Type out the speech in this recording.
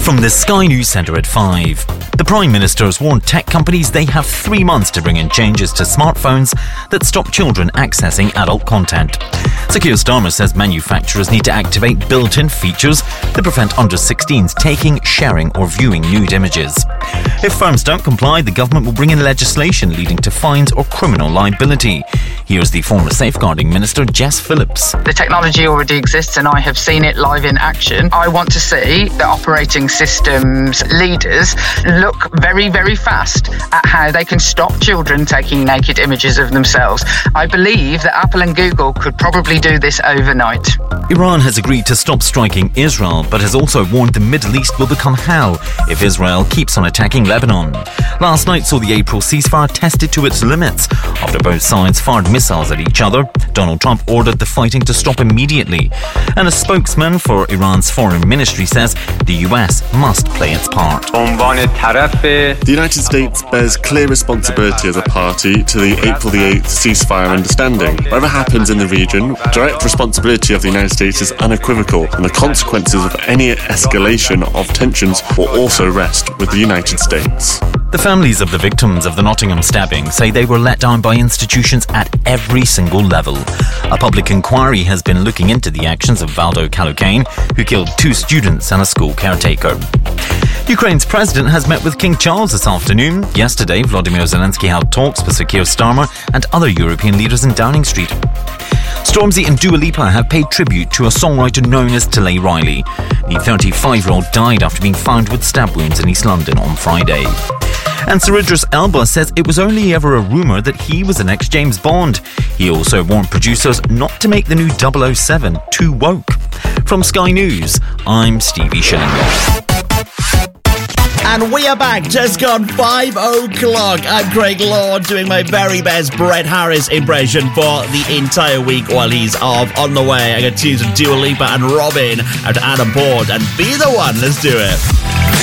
From the Sky News Centre at 5. The Prime Minister has warned tech companies they have 3 months to bring in changes to smartphones that stop children accessing adult content. Sir Keir Starmer says manufacturers need to activate built-in features that prevent under-16s taking, sharing or viewing nude images. If firms don't comply, the government will bring in legislation leading to fines or criminal liability. Here's the former Safeguarding Minister, Jess Phillips. The technology already exists and I have seen it live in action. I want to see the operating systems leaders look very, very fast at how they can stop children taking naked images of themselves. I believe that Apple and Google could probably do this overnight. Iran has agreed to stop striking Israel, but has also warned the Middle East will become hell if Israel keeps on attacking Lebanon. Last night saw the April ceasefire tested to its limits. After both sides fired missiles at each other, Donald Trump ordered the fighting to stop immediately. And a spokesman for Iran's foreign ministry says the US must play its part. The United States bears clear responsibility as a party to the April the 8th ceasefire understanding. Whatever happens in the region, direct responsibility of the United States is unequivocal, and the consequences of any escalation of tensions will also rest with the United States. The families of the victims of the Nottingham stabbing say they were let down by institutions at every single level. A public inquiry has been looking into the actions of Valdo Kalokane, who killed 2 students and a school caretaker. Ukraine's president has met with King Charles this afternoon. Yesterday, Volodymyr Zelensky held talks with Sir Keir Starmer and other European leaders in Downing Street. Stormzy and Dua Lipa have paid tribute to a songwriter known as Tilley Riley. The 35-year-old died after being found with stab wounds in East London on Friday. And Sir Idris Elba says it was only ever a rumour that he was the next James Bond. He also warned producers not to make the new 007 too woke. From Sky News, I'm Stevie Shillingworth. And we are back, just gone 5 o'clock. I'm Craig Lord, doing my very best Bret Harris impression for the entire week while he's off. On the way, I got tunes from Dua Lipa and Robin out to Adam Port and Be The One. Let's do it.